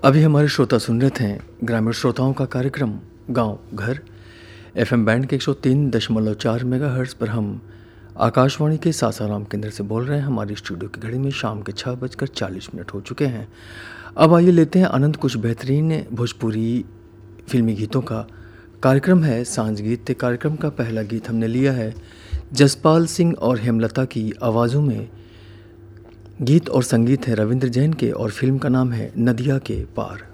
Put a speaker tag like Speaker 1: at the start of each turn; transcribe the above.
Speaker 1: अभी हमारे श्रोता सुन रहे थे ग्रामीण श्रोताओं का कार्यक्रम गांव घर एफएम बैंड के 103.4 मेगाहर्ट्ज पर हम आकाशवाणी के सासाराम केंद्र से बोल रहे हैं। हमारी स्टूडियो की घड़ी में शाम के 6:40 हो चुके हैं। अब आइए लेते हैं आनंद कुछ बेहतरीन भोजपुरी फिल्मी गीतों का। कार्यक्रम है सांझ गीत। कार्यक्रम का पहला गीत हमने लिया है जसपाल सिंह और हेमलता की आवाज़ों में। गीत और संगीत है रविंद्र जैन के और फिल्म का नाम है नदिया के पार।